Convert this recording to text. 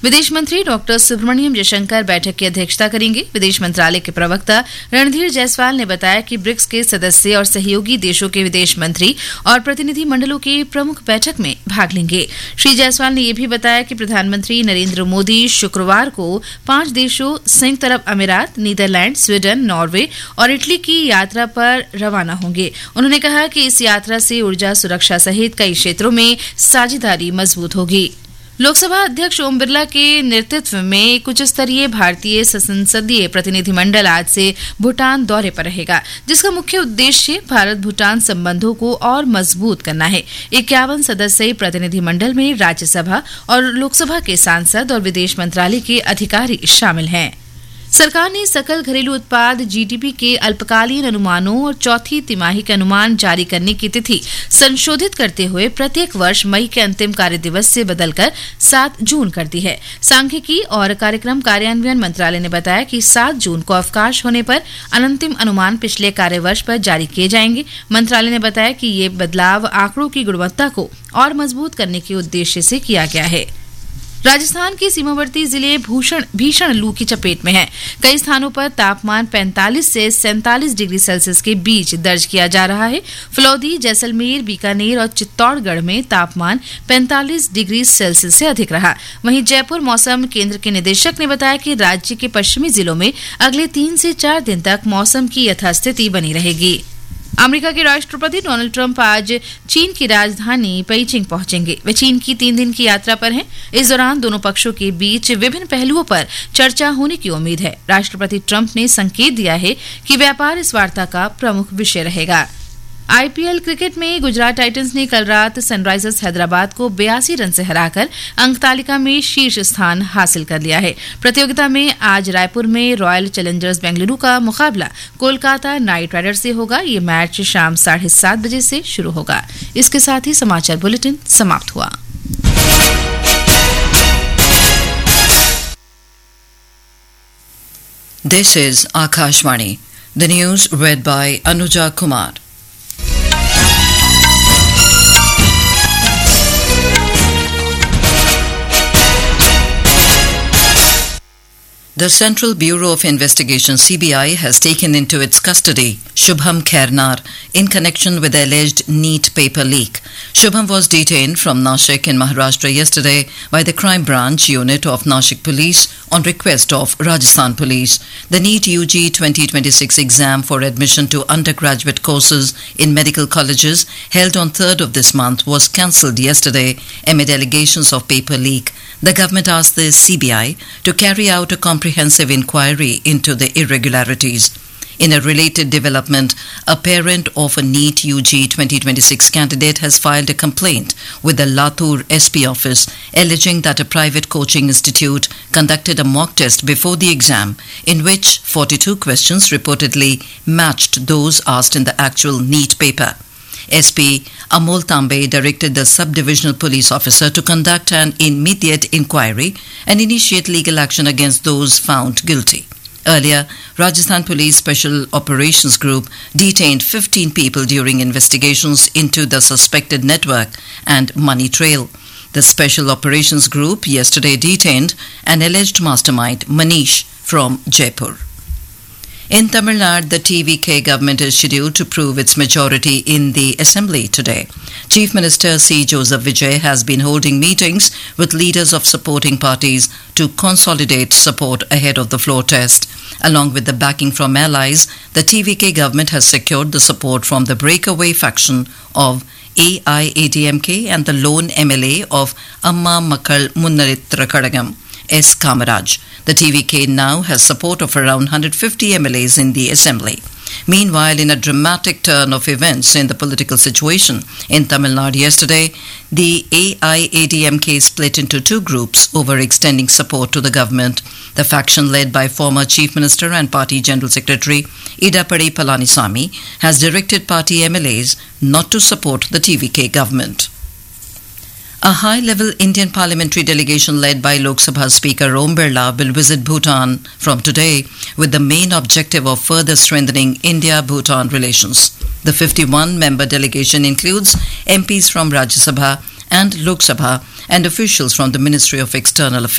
विदेश मंत्री डॉक्टर सुब्रमण्यम जयशंकर बैठक की अध्यक्षता करेंगे। विदेश मंत्रालय के प्रवक्ता रणधीर जायसवाल ने बताया कि ब्रिक्स के सदस्य और सहयोगी देशों के विदेश मंत्री और प्रतिनिधि मंडलों की प्रमुख बैठक में भाग लेंगे। श्री जायसवाल ने यह भी बताया कि प्रधानमंत्री नरेंद्र मोदी शुक्रवार को 5 देशों संयुक्त अरब अमीरात, नीदरलैंड, स्वीडन, नॉर्वे और इटली की यात्रा पर रवाना होंगे। उन्होंने कहा कि इस यात्रा से ऊर्जा सुरक्षा सहित कई क्षेत्रों में साझेदारी मजबूत होगी। लोकसभा अध्यक्ष ओम बिरला के नेतृत्व में एक उच्च स्तरीय भारतीय संसदीय प्रतिनिधिमंडल आज से भूटान दौरे पर रहेगा, जिसका मुख्य उद्देश्य भारत भूटान संबंधों को और मजबूत करना है। 51 सदस्यीय प्रतिनिधिमंडल में राज्यसभा और लोकसभा के सांसद और विदेश मंत्रालय के अधिकारी शामिल हैं। सरकार ने सकल घरेलू उत्पाद जीडीपी के अल्पकालीन अनुमानों और चौथी तिमाही के अनुमान जारी करने की तिथि संशोधित करते हुए प्रत्येक वर्ष मई के अंतिम कार्य दिवस से बदलकर 7 जून कर दी है। सांख्यिकी और कार्यक्रम कार्यान्वयन मंत्रालय ने बताया कि 7 जून को अवकाश होने पर अंतिम अनुमान पिछले कार्यवर्ष पर जारी किए जाएंगे। मंत्रालय ने बताया कि ये बदलाव आंकड़ों की गुणवत्ता को और मजबूत करने के उद्देश्य से किया गया है। राजस्थान के सीमावर्ती जिले भीषण लू की चपेट में हैं। कई स्थानों पर तापमान 45 से 47 डिग्री सेल्सियस के बीच दर्ज किया जा रहा है। फलौदी, जैसलमेर, बीकानेर और चित्तौड़गढ़ में तापमान 45 डिग्री सेल्सियस से अधिक रहा। वहीं जयपुर मौसम केंद्र के निदेशक ने बताया कि राज्य के पश्चिमी जिलों में अगले 3 से 4 दिन तक मौसम की यथास्थिति बनी रहेगी। अमेरिका के राष्ट्रपति डोनाल्ड ट्रंप आज चीन की राजधानी पेइचिंग पहुंचेंगे। वे चीन की 3 दिन की यात्रा पर हैं। इस दौरान दोनों पक्षों के बीच विभिन्न पहलुओं पर चर्चा होने की उम्मीद है। राष्ट्रपति ट्रंप ने संकेत दिया है कि व्यापार इस वार्ता का प्रमुख विषय रहेगा। आईपीएल क्रिकेट में गुजरात टाइटंस ने कल रात सनराइजर्स हैदराबाद को 82 रन से हराकर अंक तालिका में शीर्ष स्थान हासिल कर लिया है। प्रतियोगिता में आज रायपुर में रॉयल चैलेंजर्स बेंगलुरु का मुकाबला कोलकाता नाइट राइडर्स से होगा। ये मैच शाम 7:30 बजे से शुरू होगा। इसके साथ ही समाचार बुलेटिन समाप्त हुआ। This is Akashvani. The news read by Anuja Kumar. The Central Bureau of Investigation (CBI) has taken into its custody Shubham Khairnar in connection with the alleged NEET paper leak. Shubham was detained from Nashik in Maharashtra yesterday by the Crime Branch Unit of Nashik Police on request of Rajasthan Police. The NEET UG 2026 exam for admission to undergraduate courses in medical colleges held on 3rd of this month was cancelled yesterday amid allegations of paper leak. The government asked the CBI to carry out a comprehensive inquiry into the irregularities. In a related development, a parent of a NEET UG 2026 candidate has filed a complaint with the Latur SP office alleging that a private coaching institute conducted a mock test before the exam in which 42 questions reportedly matched those asked in the actual NEET paper. SP Amol Tambe directed the sub-divisional police officer to conduct an immediate inquiry and initiate legal action against those found guilty. Earlier, Rajasthan Police Special Operations Group detained 15 people during investigations into the suspected network and money trail. The Special Operations Group yesterday detained an alleged mastermind, Manish, from Jaipur. In Tamil Nadu, the TVK government is scheduled to prove its majority in the assembly today. Chief Minister C. Joseph Vijay has been holding meetings with leaders of supporting parties to consolidate support ahead of the floor test. Along with the backing from allies, the TVK government has secured the support from the breakaway faction of AIADMK and the lone MLA of Amma Makkal Munnarithra Kadagam, S. Kamaraj. The TVK now has support of around 150 MLAs in the assembly. Meanwhile, in a dramatic turn of events in the political situation in Tamil Nadu yesterday, the AIADMK split into 2 groups over extending support to the government. The faction led by former Chief Minister and Party General Secretary Idapadi Palanisamy has directed party MLAs not to support the TVK government. A high-level Indian parliamentary delegation led by Lok Sabha Speaker Om Birla will visit Bhutan from today with the main objective of further strengthening India-Bhutan relations. The 51-member delegation includes MPs from Rajya Sabha and Lok Sabha and officials from the Ministry of External Affairs.